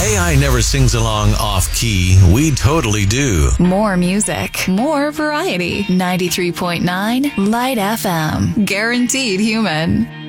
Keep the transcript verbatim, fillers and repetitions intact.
A I never sings along off-key. We totally do. More music, more variety. ninety-three point nine Light F M. Guaranteed human.